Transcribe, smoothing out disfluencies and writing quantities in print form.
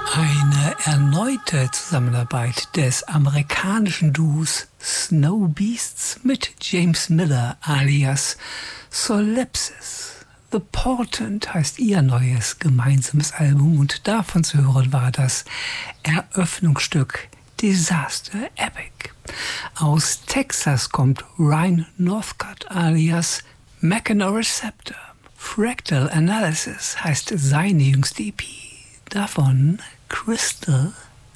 Eine erneute Zusammenarbeit des amerikanischen Duos Snow Beasts mit James Miller alias Solipsis. The Portent heißt ihr neues gemeinsames Album und davon zu hören war das Eröffnungsstück Disaster Epic. Aus Texas kommt Ryan Northcutt alias Mechanoreceptor. Fractal Analysis heißt seine jüngste EP. Davon Crystal